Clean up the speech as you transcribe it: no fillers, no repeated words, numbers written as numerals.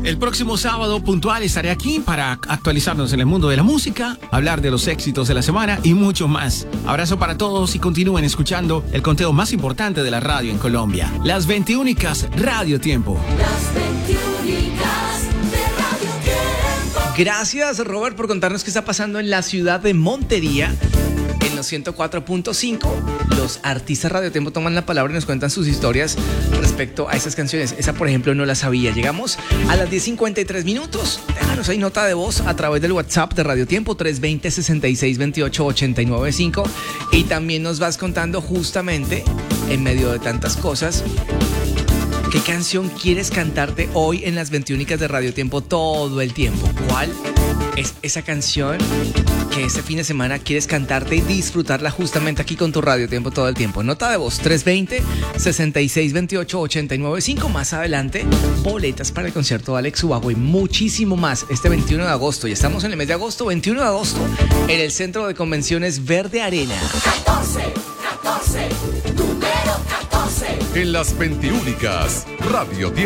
El próximo sábado puntual estaré aquí para actualizarnos en el mundo de la música, hablar de los éxitos de la semana y mucho más. Abrazo para todos y continúen escuchando el conteo más importante de la radio en Colombia. Las 21 Radio Tiempo. Las 21 de Radio Tiempo. Gracias, Robert, por contarnos qué está pasando en la ciudad de Montería. En los 104.5, los artistas Radio Tiempo toman la palabra y nos cuentan sus historias respecto a esas canciones. Esa, por ejemplo, no la sabía. Llegamos a las 10:53 minutos. Déjanos ahí nota de voz a través del WhatsApp de Radio Tiempo, 320-6628-895. Y también nos vas contando justamente, en medio de tantas cosas, ¿qué canción quieres cantarte hoy en las 21 de Radio Tiempo todo el tiempo? ¿Cuál es esa canción que este fin de semana quieres cantarte y disfrutarla justamente aquí con tu Radio Tiempo todo el tiempo? Nota de voz 320-6628-895. Más adelante, boletas para el concierto de Alex Ubago y muchísimo más este 21 de agosto. Ya estamos en el mes de agosto, 21 de agosto, en el Centro de Convenciones Verde Arena. 14, número 14. En las 21 Radio Tiempo.